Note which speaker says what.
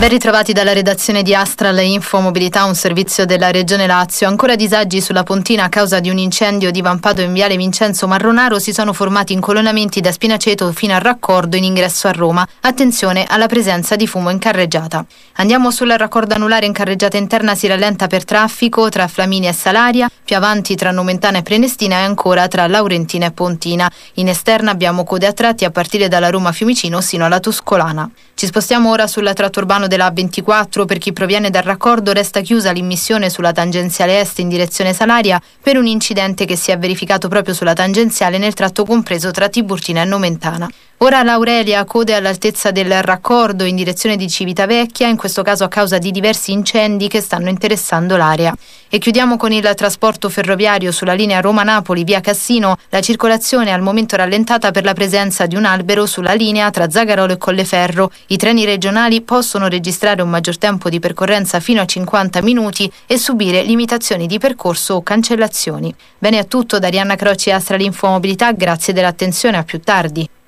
Speaker 1: Ben ritrovati dalla redazione di Astral Infomobilità, un servizio della Regione Lazio. Ancora disagi sulla Pontina a causa di un incendio divampato in viale Vincenzo Marronaro. Si sono formati incolonnamenti da Spinaceto fino al raccordo in ingresso a Roma. Attenzione alla presenza di fumo in carreggiata. Andiamo sul raccordo anulare in carreggiata interna, si rallenta per traffico tra Flaminia e Salaria, più avanti tra Nomentana e Prenestina e ancora tra Laurentina e Pontina. In esterna abbiamo code a tratti a partire dalla Roma Fiumicino sino alla Tuscolana. Ci spostiamo ora sul tratto urbano della A24. Per chi proviene dal raccordo resta chiusa l'immissione sulla tangenziale est in direzione Salaria per un incidente che si è verificato proprio sulla tangenziale nel tratto compreso tra Tiburtina e Nomentana. Ora l'Aurelia, code all'altezza del raccordo in direzione di Civitavecchia, in questo caso a causa di diversi incendi che stanno interessando l'area. E chiudiamo con il trasporto ferroviario sulla linea Roma-Napoli via Cassino. La circolazione è al momento rallentata per la presenza di un albero sulla linea tra Zagarolo e Colleferro. I treni regionali possono registrare un maggior tempo di percorrenza fino a 50 minuti e subire limitazioni di percorso o cancellazioni. Bene, è tutto da Arianna Croci e Astral Infomobilità, grazie dell'attenzione, a più tardi.